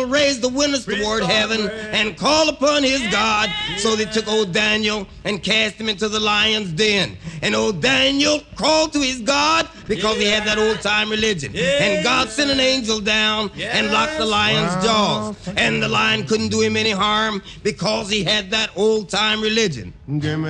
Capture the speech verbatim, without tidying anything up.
raised the windows toward heaven and called upon his God. So they took old Daniel and cast him into the lion's den. And old Daniel crawled to his God because he had that old-time religion. And God sent an angel down and locked the lion's jaws. And the lion couldn't do him any harm because he had that old-time religion.